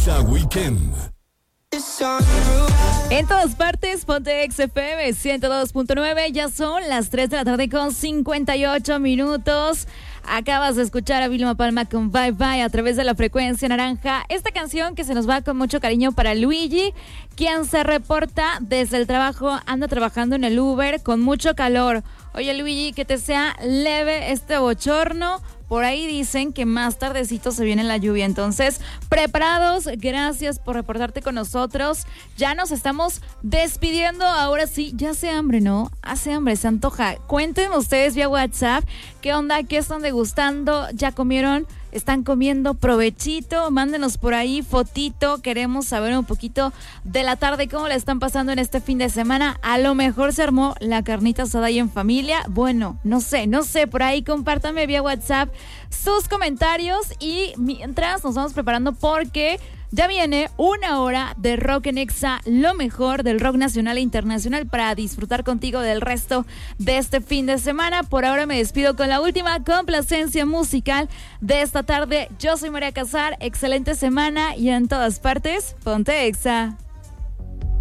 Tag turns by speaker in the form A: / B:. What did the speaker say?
A: Exa Weekend.
B: En todas partes, ponte XFM 102.9. Ya son las 3 de la tarde con 58 minutos. Acabas de escuchar a Vilma Palma con Bye Bye a través de la frecuencia naranja. Esta canción que se nos va con mucho cariño para Luigi, quien se reporta desde el trabajo, anda trabajando en el Uber con mucho calor. Oye Luigi, que te sea leve este bochorno. Por ahí dicen que más tardecito se viene la lluvia, entonces preparados, gracias por reportarte con nosotros. Ya nos estamos despidiendo, ahora sí, ya hace hambre, ¿no? Hace hambre, se antoja. Cuéntenme ustedes vía WhatsApp, ¿qué onda? ¿Qué están degustando? ¿Ya comieron? ¿Están comiendo? Provechito, mándenos por ahí fotito, queremos saber un poquito de la tarde, cómo la están pasando en este fin de semana. A lo mejor se armó la carnita asada ahí en familia, bueno, no sé, por ahí compártanme vía WhatsApp sus comentarios y mientras nos vamos preparando porque ya viene una hora de Rock en Exa, lo mejor del rock nacional e internacional para disfrutar contigo del resto de este fin de semana. Por ahora me despido con la última complacencia musical de esta tarde. Yo soy María Casar, excelente semana y en todas partes, ponte Exa.